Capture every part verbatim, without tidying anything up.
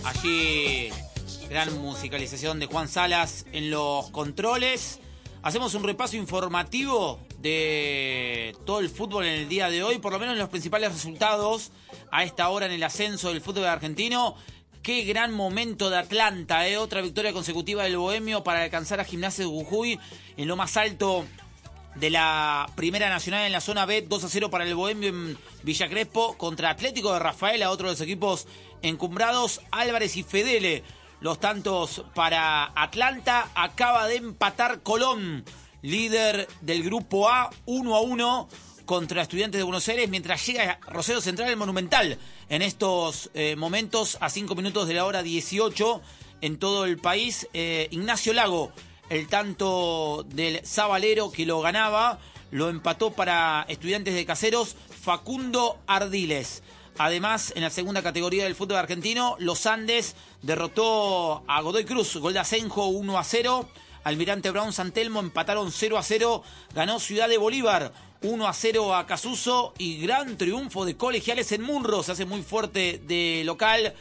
Allí, gran musicalización de Juan Salas en los controles. Hacemos un repaso informativo de todo el fútbol en el día de hoy, por lo menos los principales resultados a esta hora en el ascenso del fútbol argentino. Qué gran momento de Atlanta, ¿eh? Otra victoria consecutiva del Bohemio para alcanzar a Gimnasia de Jujuy en lo más alto de la Primera Nacional en la zona B. Dos a cero para el Bohemio en Villa Crespo contra Atlético de Rafaela, otro de los equipos encumbrados. Álvarez y Fedele, los tantos para Atlanta. Acaba de empatar Colón, líder del grupo A, uno a uno contra Estudiantes de Buenos Aires, mientras llega Rosario Central el Monumental en estos eh, momentos a cinco minutos de la hora dieciocho en todo el país. eh, Ignacio Lago, el tanto del Zabalero que lo ganaba, lo empató para Estudiantes de Caseros Facundo Ardiles. Además, en la segunda categoría del fútbol argentino, Los Andes derrotó a Godoy Cruz, gol de Asenjo uno a cero. Almirante Brown San Telmo empataron cero a cero. Ganó Ciudad de Bolívar uno a cero a Casuso. Y gran triunfo de Colegiales en Munro. Se hace muy fuerte de local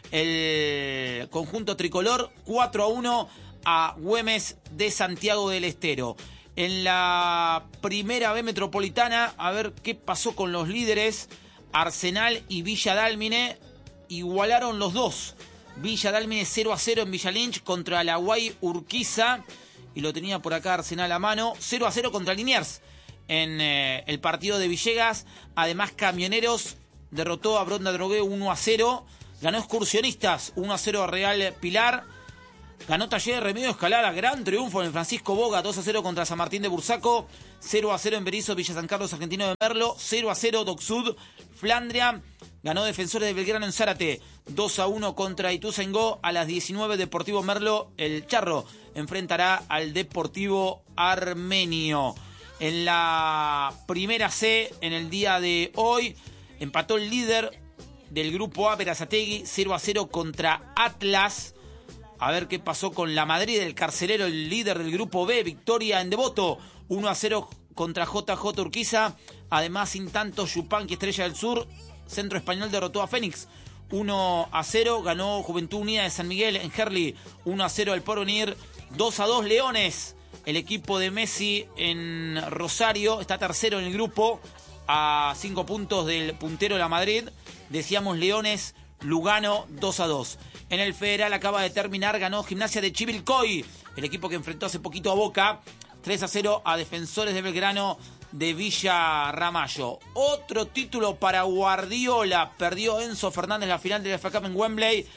el conjunto tricolor. cuatro a uno a Güemes de Santiago del Estero. En la primera B metropolitana, a ver qué pasó con los líderes. Arsenal y Villa Dálmine igualaron los dos. Villa Dálmine cero a cero en Villa Lynch contra la Guay Urquiza. Y lo tenía por acá Arsenal a mano. cero a cero contra Liniers en eh, el partido de Villegas. Además, Camioneros derrotó a Bronda Drogué uno a cero. Ganó Excursionistas uno a cero a Real Pilar. Ganó Taller de Remedio Escalada. Gran triunfo en el Francisco Boga. dos a cero contra San Martín de Bursaco. cero a cero en Berizo, Villa San Carlos, Argentino de Merlo. cero a cero Docsud, Flandria. Ganó Defensores de Belgrano en Zárate. dos a uno contra Ituzaingó. A las diecinueve, Deportivo Merlo, el Charro, enfrentará al Deportivo Armenio. En la primera C, en el día de hoy, empató el líder del grupo A, Berazategui, cero a cero contra Atlas. A ver qué pasó con la Madrid, el carcelero, el líder del grupo B. Victoria en Devoto, uno a cero contra J J Urquiza. Además, sin tanto, Yupanqui, Estrella del Sur, Centro Español, derrotó a Fénix uno a cero. Ganó Juventud Unida de San Miguel en Herli uno a cero al Porvenir. dos a dos Leones, el equipo de Messi en Rosario, está tercero en el grupo a cinco puntos del puntero la Madrid. Decíamos Leones, Lugano dos a dos. En el Federal acaba de terminar, ganó Gimnasia de Chivilcoy, el equipo que enfrentó hace poquito a Boca, tres a cero a Defensores de Belgrano de Villa Ramallo. Otro título para Guardiola, perdió Enzo Fernández la final del F A Cup en Wembley.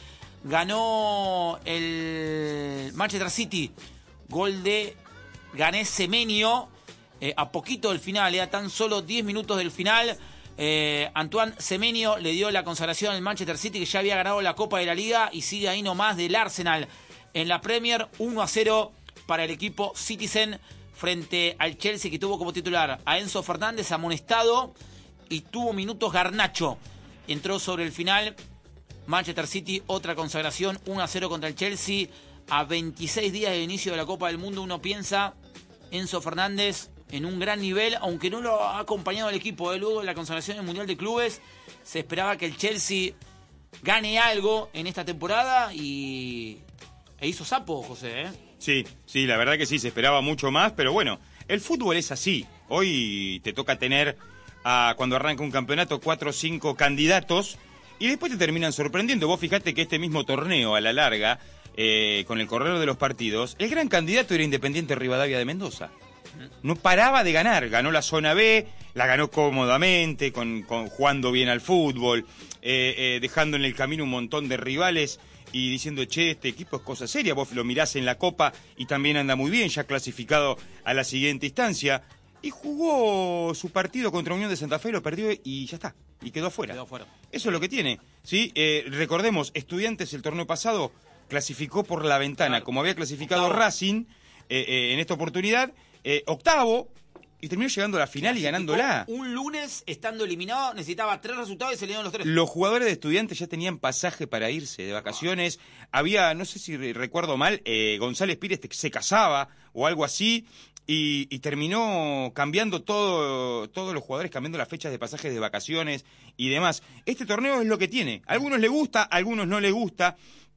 Ganó el Manchester City, gol de Ganés Semenyo, eh, a poquito del final, eh, a tan solo diez minutos del final. Eh, Antoine Semenyo le dio la consagración al Manchester City, que ya había ganado la Copa de la Liga y sigue ahí nomás del Arsenal. En la Premier, uno a cero para el equipo Citizen frente al Chelsea, que tuvo como titular a Enzo Fernández, amonestado, y tuvo minutos Garnacho. Entró sobre el final. Manchester City, otra consagración, uno a cero contra el Chelsea. A veintiséis días del inicio de la Copa del Mundo, uno piensa, Enzo Fernández en un gran nivel, aunque no lo ha acompañado el equipo. ¿eh? Luego de la consagración del Mundial de Clubes, se esperaba que el Chelsea gane algo en esta temporada y e hizo sapo, José. ¿eh? Sí, sí, la verdad que sí, se esperaba mucho más, pero bueno, el fútbol es así. Hoy te toca tener, a, cuando arranca un campeonato, cuatro o cinco candidatos y después te terminan sorprendiendo. Vos fijate que este mismo torneo, a la larga, eh, con el correr de los partidos, el gran candidato era Independiente Rivadavia de Mendoza. No paraba de ganar, ganó la zona B, la ganó cómodamente, con, con jugando bien al fútbol, eh, eh, dejando en el camino un montón de rivales y diciendo, che, este equipo es cosa seria. Vos lo mirás en la Copa y también anda muy bien, ya clasificado a la siguiente instancia. Y jugó su partido contra Unión de Santa Fe, lo perdió y ya está, y quedó afuera. Quedó afuera. Eso es lo que tiene, ¿sí? Eh, recordemos, Estudiantes el torneo pasado clasificó por la ventana, claro, como había clasificado octavo. Racing eh, eh, en esta oportunidad. Eh, octavo, y terminó llegando a la final y ganándola. Un lunes, estando eliminado, necesitaba tres resultados y se le dieron los tres. Los jugadores de Estudiantes ya tenían pasaje para irse de vacaciones. Había, no sé si recuerdo mal, eh, González Pires se casaba o algo así, y, y terminó cambiando todo, todos los jugadores, cambiando las fechas de pasajes de vacaciones y demás. Este torneo es lo que tiene. A algunos les gusta, a algunos no les gusta,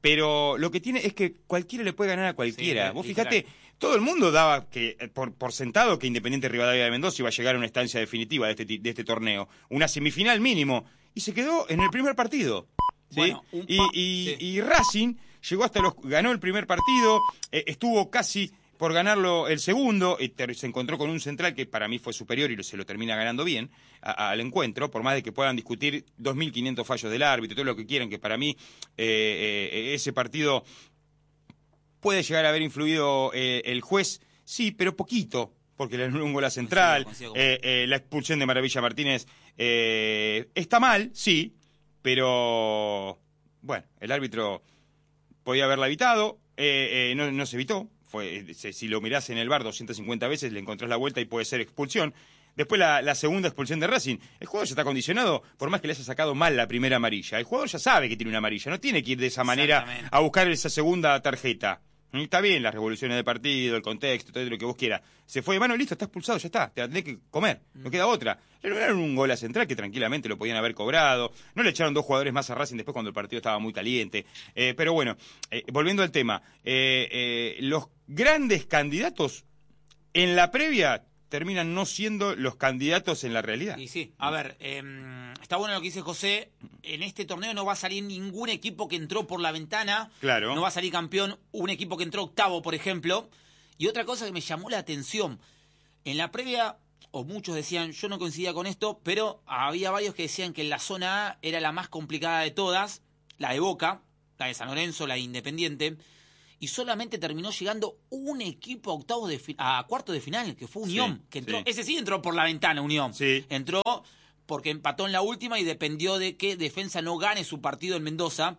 pero lo que tiene es que cualquiera le puede ganar a cualquiera. Sí, Vos literal. fijate, todo el mundo daba que por, por sentado que Independiente Rivadavia de Mendoza iba a llegar a una estancia definitiva de este, de este torneo, una semifinal mínimo, y se quedó en el primer partido. ¿Sí? Bueno, un y, pa- y, sí. y Racing llegó hasta los, ganó el primer partido, eh, estuvo casi por ganarlo el segundo, y ter, se encontró con un central que para mí fue superior y se lo termina ganando bien a, a, al encuentro, por más de que puedan discutir dos mil quinientos fallos del árbitro y todo lo que quieran, que para mí eh, eh, ese partido puede llegar a haber influido eh, el juez, sí, pero poquito, porque le anuló un gol a Central, Coincido, coincido eh, eh, la expulsión de Maravilla Martínez eh, está mal, sí, pero bueno, el árbitro podía haberla evitado, eh, eh, no, no se evitó, fue, si lo mirás en el V A R doscientas cincuenta veces le encontrás la vuelta y puede ser expulsión. Después la, la segunda expulsión de Racing, el jugador ya está condicionado, por más que le haya sacado mal la primera amarilla, el jugador ya sabe que tiene una amarilla, no tiene que ir de esa manera a buscar esa segunda tarjeta. Está bien las revoluciones de partido, el contexto, todo lo que vos quieras. Se fue de mano, listo, está expulsado, ya está. Te la tenés que comer, no queda otra. Le lograron un gol a Central que tranquilamente lo podían haber cobrado. No le echaron dos jugadores más a Racing después cuando el partido estaba muy caliente. Eh, pero bueno, eh, volviendo al tema. Eh, eh, los grandes candidatos en la previa terminan no siendo los candidatos en la realidad. Y sí, a ver, eh, está bueno lo que dice José. En este torneo no va a salir ningún equipo que entró por la ventana. Claro. No va a salir campeón un equipo que entró octavo, por ejemplo. Y otra cosa que me llamó la atención. En la previa, o muchos decían, yo no coincidía con esto, pero había varios que decían que la zona A era la más complicada de todas. La de Boca, la de San Lorenzo, la de Independiente. Y solamente terminó llegando un equipo a octavos de fi- a cuarto de final, que fue Unión, Sí, que entró, sí. ese sí entró por la ventana, Unión. Sí. Entró porque empató en la última y dependió de que Defensa no gane su partido en Mendoza.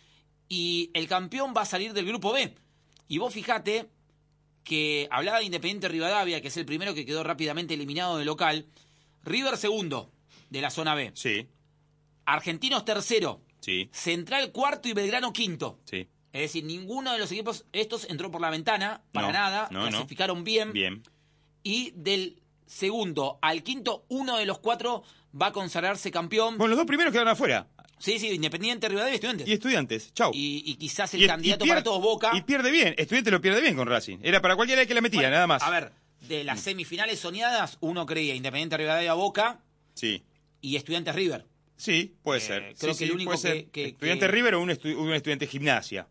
Y el campeón va a salir del grupo B. Y vos fijate que hablaba de Independiente Rivadavia, que es el primero que quedó rápidamente eliminado del local. River segundo de la zona B. Sí, Argentinos tercero. sí, Central cuarto y Belgrano quinto. sí. Es decir, ninguno de los equipos estos entró por la ventana, para No, nada, no, no. clasificaron bien. Bien. Y del segundo al quinto, uno de los cuatro va a consagrarse campeón. Bueno, los dos primeros quedaron afuera. Sí, sí, Independiente, Rivadavia y Estudiantes. Y Estudiantes, chau. Y, y quizás el Y- candidato y pier- para todos, Boca. Y pierde bien, Estudiantes lo pierde bien con Racing. Era para cualquiera que la metía, Bueno, nada más. A ver, de las semifinales soñadas, uno creía Independiente, Rivadavia, Boca Sí, y Estudiantes, River. sí, puede Eh, ser. creo Sí, que sí, el único puede ser. que- que- Estudiante que- River o un, estu- un estudiante Gimnasia.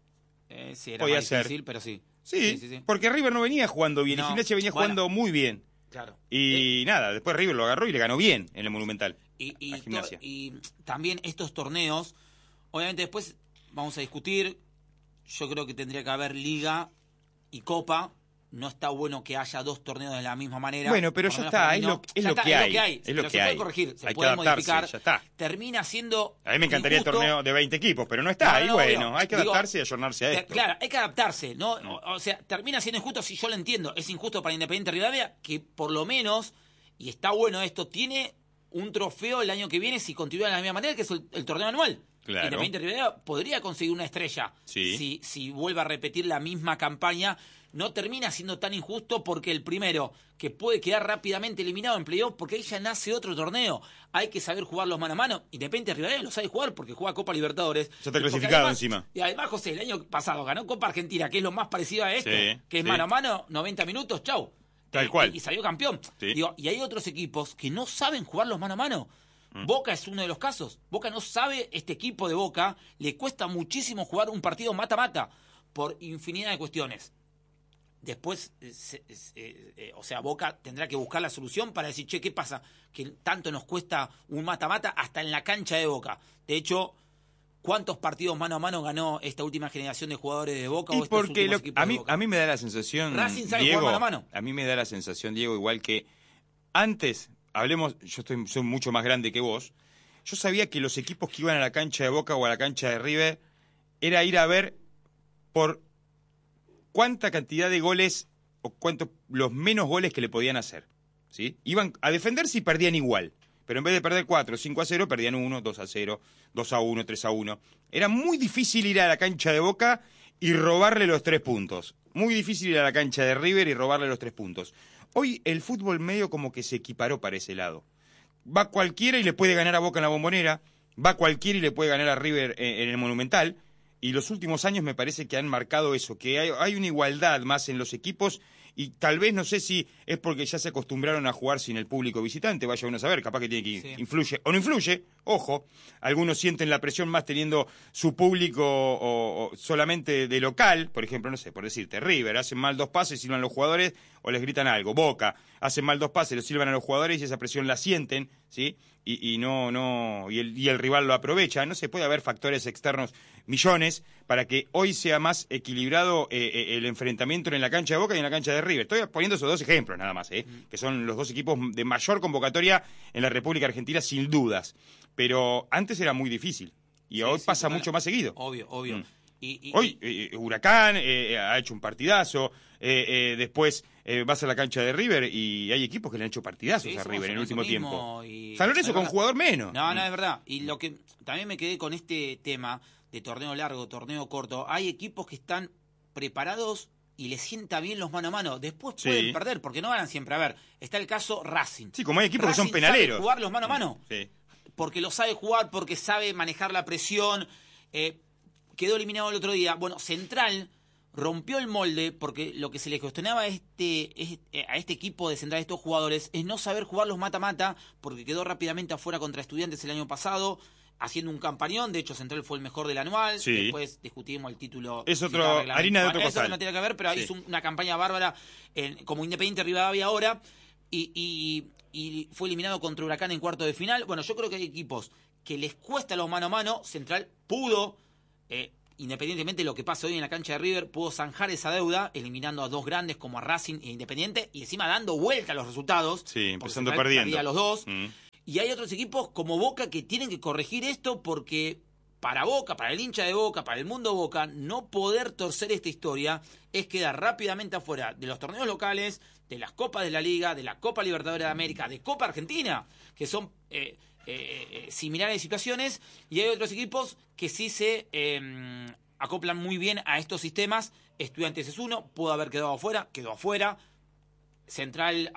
Eh, sí, era Podía más ser. difícil, pero sí. Sí, Sí, sí, sí. porque River no venía jugando bien, y No, Gimnasia venía bueno. jugando muy bien. Claro. Y nada, después River lo agarró y le ganó bien en el Monumental. Y, y, a Gimnasia. to- y también estos torneos, obviamente después vamos a discutir, yo creo que tendría que haber liga y copa, no está bueno que haya dos torneos de la misma manera. Bueno, pero por ya menos está, para mí es no. lo- es Ya lo está, que hay, hay, es lo pero que se puede hay. corregir, se Hay que puede adaptarse, modificar. ya está. Termina siendo A mí me encantaría injusto. el torneo de veinte equipos, pero no está. No, no, y no, bueno, obvio. hay que Digo, adaptarse y ayornarse a Eh, esto. Claro, hay que adaptarse, ¿no? O, o sea, termina siendo injusto si yo lo entiendo. Es injusto para Independiente Rivadavia, que por lo menos, y está bueno esto, tiene un trofeo el año que viene si continúa de la misma manera, que es el, el torneo anual. Claro. Independiente Rivadavia podría conseguir una estrella Sí. si, si vuelve a repetir la misma campaña. No termina siendo tan injusto porque el primero que puede quedar rápidamente eliminado en playoff, porque ahí ya nace otro torneo. Hay que saber jugar los mano a mano. Independiente Rivadavia lo sabe jugar porque juega Copa Libertadores. Ya está Y porque clasificado además- encima. Y además, José, el año pasado ganó Copa Argentina, que es lo más parecido a esto, Sí, que es sí. mano a mano, noventa minutos, chau. Tal Y- cual. Y, y salió campeón. Sí. Digo, y hay otros equipos que no saben jugar los mano a mano. Mm. Boca es uno de los casos. Boca no sabe, este equipo de Boca le cuesta muchísimo jugar un partido mata-mata por infinidad de cuestiones. Después, eh, se- se- eh, eh, o sea, Boca tendrá que buscar la solución para decir, che, ¿qué pasa? Que tanto nos cuesta un mata-mata hasta en la cancha de Boca. De hecho, ¿cuántos partidos mano a mano ganó esta última generación de jugadores de Boca o Y estos porque últimos lo- equipos a, de mí, Boca? a mí me da la sensación, Racing sabe Diego, jugar mano a mano. a mí me da la sensación, Diego, igual que antes, hablemos, yo estoy, soy mucho más grande que vos, yo sabía que los equipos que iban a la cancha de Boca o a la cancha de River era ir a ver por cuánta cantidad de goles o cuántos los menos goles que le podían hacer, ¿sí? Iban a defenderse y perdían igual, pero en vez de perder cuatro, cinco a cero, perdían uno, dos a cero, dos a uno, tres a uno. Era muy difícil ir a la cancha de Boca y robarle los tres puntos. Muy difícil ir a la cancha de River y robarle los tres puntos. Hoy el fútbol medio como que se equiparó para ese lado. Va cualquiera y le puede ganar a Boca en la Bombonera, va cualquiera y le puede ganar a River en, en el Monumental, y los últimos años me parece que han marcado eso, que hay, hay una igualdad más en los equipos. Y tal vez, no sé si es porque ya se acostumbraron a jugar sin el público visitante, vaya uno a saber, capaz que tiene que sí. influye o no influye, ojo, algunos sienten la presión más teniendo su público o, o solamente de local, por ejemplo, no sé, por decirte, River, hacen mal dos pases, silban los jugadores o les gritan algo, Boca, hacen mal dos pases, los silban a los jugadores y esa presión la sienten, ¿sí? Y, y no, no, y el, y el rival lo aprovecha, no se puede haber factores externos millones para que hoy sea más equilibrado eh, eh, el enfrentamiento en la cancha de Boca y en la cancha de River. Estoy poniendo esos dos ejemplos nada más, eh, mm. que son los dos equipos de mayor convocatoria en la República Argentina sin dudas, pero antes era muy difícil y sí, hoy sí, pasa mucho más seguido. Obvio, obvio. Mm. Y, y, hoy y... Eh, Huracán eh, ha hecho un partidazo, eh, eh, después eh, vas a la cancha de River y hay equipos que le han hecho partidazos sí, a River en el último tiempo. Y... San Lorenzo con un jugador menos. No, no, es verdad. Y lo que también me quedé con este tema de torneo largo, torneo corto, hay equipos que están preparados y les sienta bien los mano a mano. Después pueden sí. perder, porque no ganan siempre. A ver, está el caso Racing. Sí, como hay equipos Racing que son penaleros. Sabe jugar los mano a mano. Sí. Porque lo sabe jugar, porque sabe manejar la presión. Eh, quedó eliminado el otro día. Bueno, Central rompió el molde porque lo que se le cuestionaba a este, a este equipo de Central, a estos jugadores, es no saber jugar los mata-mata, porque quedó rápidamente afuera contra Estudiantes el año pasado, haciendo un campañón. De hecho, Central fue el mejor del anual. Sí. Después discutimos el título. Es otro, harina de otro costal. Eso no tiene que ver, pero sí. hizo una campaña bárbara en, como Independiente Rivadavia ahora, y, y, y fue eliminado contra Huracán en cuarto de final. Bueno, yo creo que hay equipos que les cuesta los mano a mano. Central pudo, eh, independientemente de lo que pase hoy en la cancha de River, pudo zanjar esa deuda, eliminando a dos grandes como a Racing e Independiente, y encima dando vuelta a los resultados. Sí, empezando perdiendo. A los dos. Mm. Y hay otros equipos como Boca que tienen que corregir esto, porque para Boca, para el hincha de Boca, para el mundo Boca, no poder torcer esta historia es quedar rápidamente afuera de los torneos locales, de las Copas de la Liga, de la Copa Libertadores de América, de Copa Argentina, que son eh, eh, eh, similares situaciones, y hay otros equipos que sí se eh, acoplan muy bien a estos sistemas. Estudiantes es uno, pudo haber quedado afuera, quedó afuera. Central